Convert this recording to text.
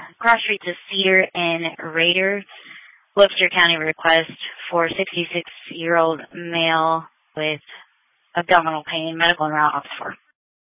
cross streets of Cedar and Raider. Webster County request for 66-year-old male with abdominal pain, medical en route, Officer 4.